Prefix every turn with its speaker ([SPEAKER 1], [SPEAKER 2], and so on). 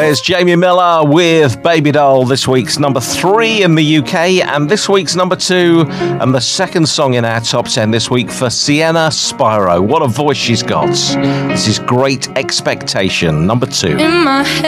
[SPEAKER 1] There's Jamie Miller with Baby Doll, this week's number 3 in the UK and this week's number 2 and the second song in our top 10 this week for Sienna Spiro. What a voice she's got. This is Great Expectation, number 2.
[SPEAKER 2] In my head.